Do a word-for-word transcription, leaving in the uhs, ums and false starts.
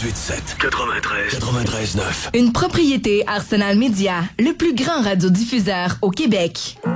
quatre-vingt-huit sept, quatre-vingt-treize, quatre-vingt-treize neuf. Une propriété Arsenal Média, le plus grand radiodiffuseur au Québec.